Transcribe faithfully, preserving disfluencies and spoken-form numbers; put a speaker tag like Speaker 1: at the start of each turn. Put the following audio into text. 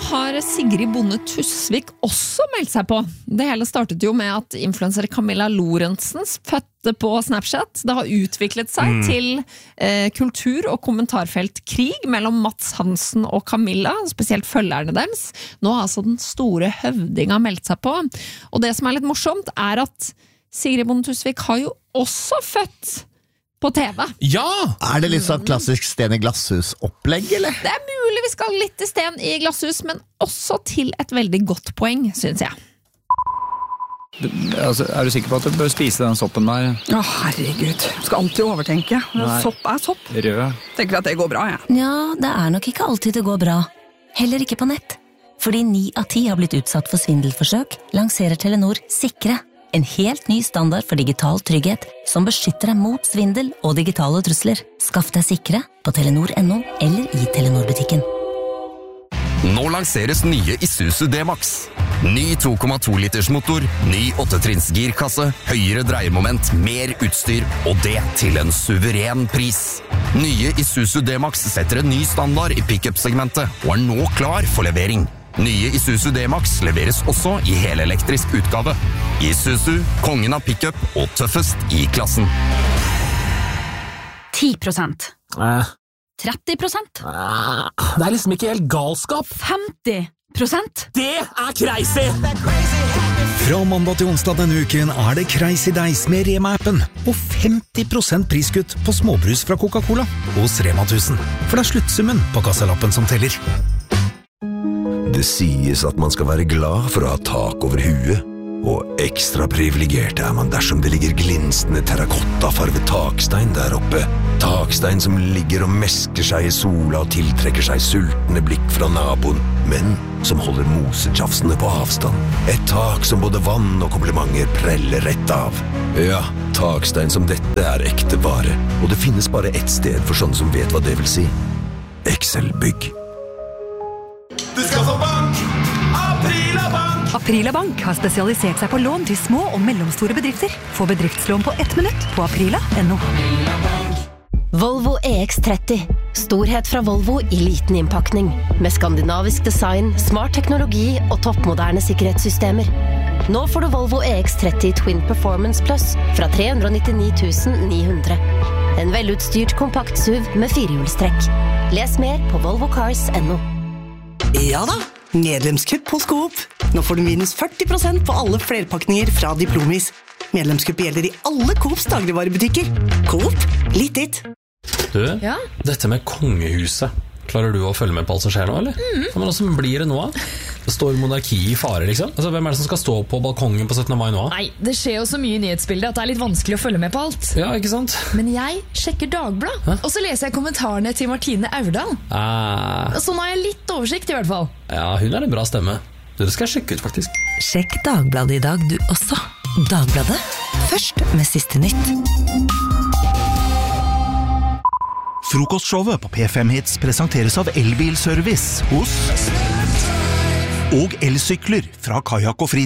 Speaker 1: har Sigrid Bonde Tusvik også meldt seg på. Det hele startet jo med at influencer Camilla Lorentzen fødte på Snapchat. Det har utviklet seg mm. til eh, kultur- og kommentarfeltkrig mellom Mats Hansen og Camilla, spesielt følgerne deres. Nå har altså den store høvdinga meldt seg på. Og det som er litt morsomt er at Sigrid Bonde Tusvik har jo også født på T V.
Speaker 2: Ja!
Speaker 3: Er det litt sånn klassisk Sten i glasshus-opplegg, eller?
Speaker 1: Det er mulig vi skal litt til Sten i glasshus, men også til et veldig godt poeng, synes jeg.
Speaker 4: Altså, er du sikker på at du bør spise den soppen der?
Speaker 5: Å, herregud. Skal alltid overtenke.
Speaker 4: Nei.
Speaker 5: Sopp er sopp.
Speaker 4: Rød.
Speaker 5: Tenker at det går bra, ja.
Speaker 6: Ja, det er nok ikke alltid det går bra. Heller ikke på nett. Fordi ni av ti har blitt utsatt for svindelforsøk, lanserer Telenor Sikre. En helt ny standard for digital trygghet som beskytter deg mot svindel og digitale trusler. Skaff deg Sikre på telenor punktum no eller i Telenor-butikken.
Speaker 7: Nå lanseres nye Isuzu D-Max. Ny to komma to liters motor, ny åttetrinns girkasse, høyere dreiemoment, mer utstyr, og det til en suveren pris. Nye Isuzu D-Max setter en ny standard i pick-up-segmentet og er nå klar for levering. Nye Isuzu D-Max leveres også i helelektrisk utgave. Isuzu, kongen av pickup og tøffest i klassen.
Speaker 8: ti prosent.
Speaker 2: Eh,
Speaker 8: tretti prosent.
Speaker 2: eh, det er liksom ikke helt galskap.
Speaker 8: femti prosent.
Speaker 2: Det er crazy!
Speaker 9: Fra mandag til onsdag denne uken er det Crazy Days med Rema-appen og femti prosent priskutt på småbrus fra Coca-Cola hos Rema tusen. For det er sluttsummen på kassalappen som teller.
Speaker 10: Det sies at man skal være glad for å ha tak over huet, og ekstra privilegert er man dersom det ligger glinsende terrakottafarvet takstein der oppe. Takstein som ligger og mesker seg i sola og tiltrekker seg sultne blikk fra naboen, men som holder mosetjafsene på avstand. Et tak som både vann og komplimenter preller rett av. Ja, takstein som dette er ekte vare, og det finnes bare ett sted for sånne som vet hva det vil si. Excel-bygg.
Speaker 11: Du skal få bank! Aprila Bank!
Speaker 12: Aprila Bank har spesialisert seg på lån til små og mellomstore bedrifter. Få bedriftslån på ett minutt på aprila punktum no.
Speaker 13: Volvo E X tretti. Storhet fra Volvo i liten innpakning. Med skandinavisk design, smart teknologi og toppmoderne sikkerhetssystemer. Nå får du Volvo E X tretti Twin Performance Plus fra tre hundre og nittini tusen ni hundre. En velutstyrt kompakt S U V med firehjulstrekk. Les mer på volvo cars punktum no.
Speaker 14: Ja da, medlemskupp hos Coop. Nå får du minus førti prosent på alle flerpakninger fra Diplomis. Medlemskupp gjelder i alle Coops dagligvarebutikker. Coop, litt ditt.
Speaker 2: Du,
Speaker 1: Ja?
Speaker 2: dette med kongehuset, klarer du å følge med på alt som skjer nå, eller?
Speaker 1: Mm.
Speaker 2: Men hvordan blir det nå? Det står monarki i fare, liksom. Altså, hvem er det som skal stå på balkongen på syttende mai nå?
Speaker 15: Nei, det skjer jo så mye i nyhetsbildet at det er litt vanskelig å følge med på alt.
Speaker 2: Ja, ikke sant?
Speaker 15: Men jeg sjekker Dagblad, og så leser jeg kommentarene til Martine Aurdal.
Speaker 2: Ah,
Speaker 15: Så nå har jeg litt oversikt i hvert fall.
Speaker 2: ja, hun er en bra stemme. Det skal jeg sjekke ut, faktisk.
Speaker 6: Sjekk Dagbladet i dag du også. Dagbladet, først med siste nytt.
Speaker 16: Frokostshowet på P fem Hits presenteres av Elbilservice hos og elsykler fra Kayak og Fritid.